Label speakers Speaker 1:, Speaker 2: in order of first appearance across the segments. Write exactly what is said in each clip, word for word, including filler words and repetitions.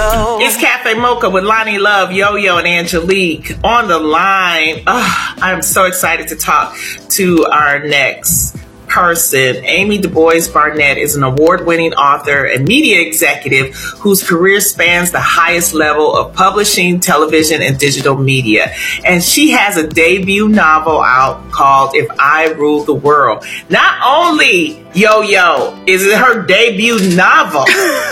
Speaker 1: Yo-Yo.
Speaker 2: It's Cafe Mocha with Lonnie Love, Yo-Yo, and Angelique on the line. Oh, I'm so excited to talk to our next person. Amy DuBois Barnett is an award-winning author and media executive whose career spans the highest level of publishing, television, and digital media. And she has a debut novel out called If I Ruled the World. Not only, Yo-Yo, is it her debut novel,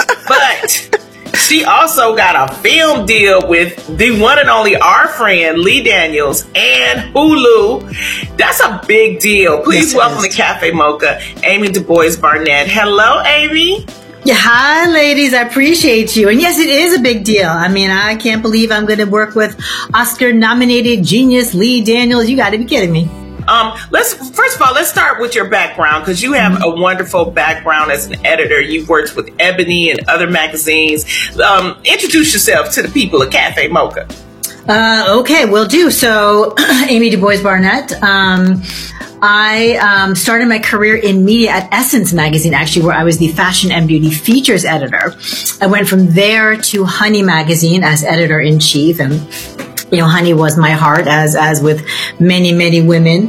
Speaker 2: but she also got a film deal with the one and only our friend Lee Daniels and Hulu. That's a big deal. Please yes, welcome to Cafe Mocha, Amy DuBois Barnett. Hello, Amy.
Speaker 3: Yeah, hi, ladies. I appreciate you. And yes, it is a big deal. I mean, I can't believe I'm going to work with Oscar-nominated genius Lee Daniels. You got to be kidding me.
Speaker 2: Um, let's first of all, let's start with your background, because you have a wonderful background as an editor. You've worked with Ebony and other magazines. Um, introduce yourself to the people of Cafe Mocha.
Speaker 3: Uh, okay, will do. So, Amy DuBois Barnett. Um, I um, started my career in media at Essence magazine, actually, where I was the fashion and beauty features editor. I went from there to Honey magazine as editor-in-chief, and you know, Honey was my heart, as as with many, many women.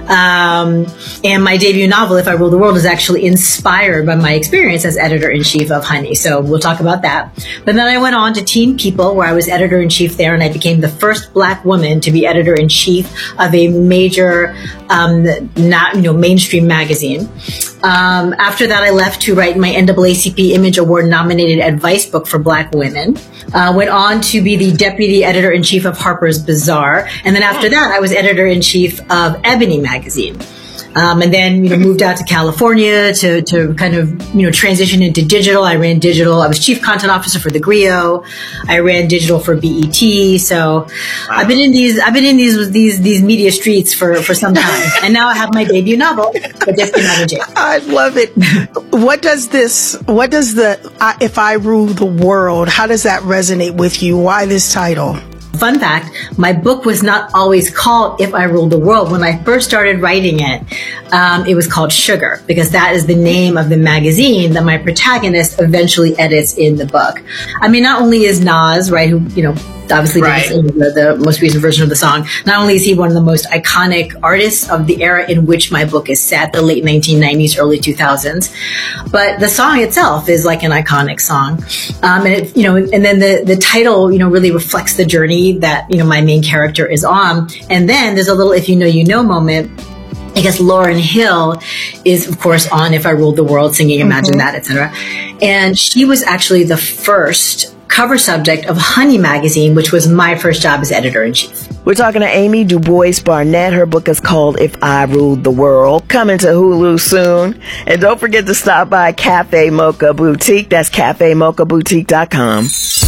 Speaker 3: Um, and my debut novel, If I Rule the World, is actually inspired by my experience as editor-in-chief of Honey. So we'll talk about that. But then I went on to Teen People, where I was editor-in-chief there, and I became the first Black woman to be editor-in-chief of a major, um, not you know, mainstream magazine. Um, after that, I left to write my N double A C P Image Award-nominated advice book for Black women. Uh, went on to be the deputy editor-in-chief of Harper's Bazaar. And then after that, I was editor-in-chief of Ebony magazine. Um, and then, you know, moved out to California to, to kind of, you know, transition into digital. I ran digital. I was chief content officer for the Griot. I ran digital for B E T. So wow. I've been in these, I've been in these, these, these media streets for, for some time. And now I have my debut novel, but just came out of jail.
Speaker 1: I love it. What does this, what does the, uh, If I Rule the World, how does that resonate with you? Why this title?
Speaker 3: Fun fact, my book was not always called If I Ruled the World. When I first started writing it, um, it was called Sugar, because that is the name of the magazine that my protagonist eventually edits in the book. I mean, not only is Nas, right, who, you know, obviously right. did the, the most recent version of the song, not only is he one of the most iconic artists of the era in which my book is set, the late nineteen nineties, early two thousands, but the song itself is like an iconic song. Um, and it, you know, and then the, the title, you know, really reflects the journey that, you know, my main character is on. And then there's a little if you know, you know moment. I guess Lauryn Hill is, of course, on If I Ruled the World, singing Imagine mm-hmm. That, et cetera. And she was actually the first cover subject of Honey magazine, which was my first job as editor-in-chief.
Speaker 1: We're talking to Amy DuBois Barnett. Her book is called If I Ruled the World, coming to Hulu soon. And don't forget to stop by Cafe Mocha Boutique. That's cafe mocha boutique dot com.